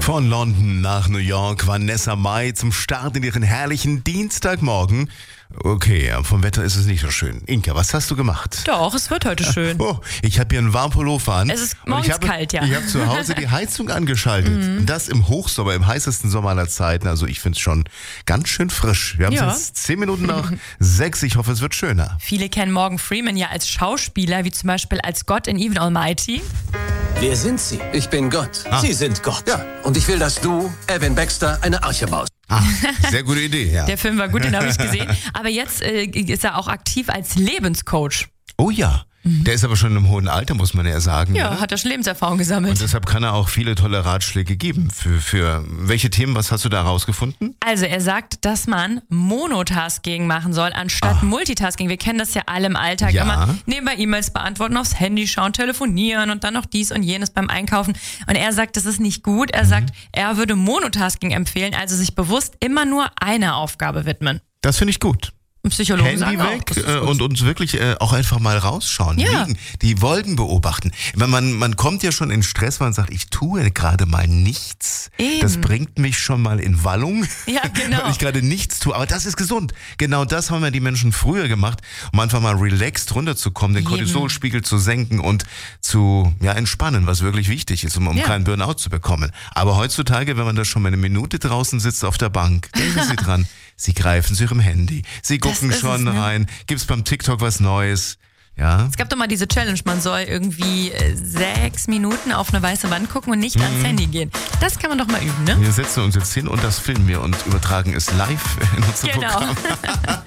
Von London nach New York, Vanessa Mai zum Start in ihren herrlichen Dienstagmorgen. Okay, vom Wetter ist es nicht so schön. Inka, was hast du gemacht? Doch, es wird heute schön. Oh, ich habe hier einen warmen Pullover an. Es ist morgens kalt, ja. Ich habe zu Hause die Heizung angeschaltet. Das im Hochsommer, im heißesten Sommer aller Zeiten. Also ich finde es schon ganz schön frisch. Wir haben es jetzt 10 Minuten nach 6. Ich hoffe, es wird schöner. Viele kennen Morgan Freeman ja als Schauspieler, wie zum Beispiel als Gott in Even Almighty. Wer sind Sie? Ich bin Gott. Sie sind Gott. Ja, und ich will, dass du, Evan Baxter, eine Arche baust. Ah, sehr gute Idee, ja. Der Film war gut, den habe ich gesehen. Aber jetzt ist er auch aktiv als Lebenscoach. Oh ja, der ist aber schon im hohen Alter, muss man ja sagen. Ja, oder? hat er schon Lebenserfahrung gesammelt. Und deshalb kann er auch viele tolle Ratschläge geben. Für welche Themen, was hast du da rausgefunden? Also er sagt, dass man Monotasking machen soll, anstatt Multitasking. Wir kennen das ja alle im Alltag. Ja. Immer nebenbei E-Mails beantworten, aufs Handy schauen, telefonieren und dann noch dies und jenes beim Einkaufen. Und er sagt, das ist nicht gut. Er sagt, er würde Monotasking empfehlen, also sich bewusst immer nur einer Aufgabe widmen. Das finde ich gut. Psychologen Handy sagen auch, weg das ist gut. und uns wirklich auch einfach mal rausschauen, Ja. liegen, die Wolken beobachten. Man kommt ja schon in Stress, weil man sagt, ich tue gerade mal nichts. Eben. Das bringt mich schon mal in Wallung, Ja, genau. weil ich gerade nichts tue. Aber das ist gesund. Genau das haben ja die Menschen früher gemacht, um einfach mal relaxed runterzukommen, den Eben. Cortisolspiegel zu senken und zu entspannen, was wirklich wichtig ist, um keinen Burnout zu bekommen. Aber heutzutage, wenn man da schon mal eine Minute draußen sitzt auf der Bank, denken Sie dran, Sie greifen zu Ihrem Handy, Sie gucken ist schon es, ne? rein, gibt's beim TikTok was Neues, ja? Es gab doch mal diese Challenge, man soll irgendwie 6 Minuten auf eine weiße Wand gucken und nicht ans Handy gehen. Das kann man doch mal üben, ne? Wir setzen uns jetzt hin und das filmen wir und übertragen es live in unser Genau. Programm.